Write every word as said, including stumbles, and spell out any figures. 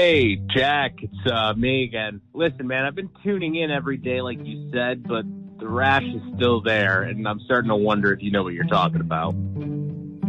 Hey, Jack, it's uh, me again. Listen, man, I've been tuning in every day like you said, but the rash is still there, and I'm starting to wonder if you know what you're talking about.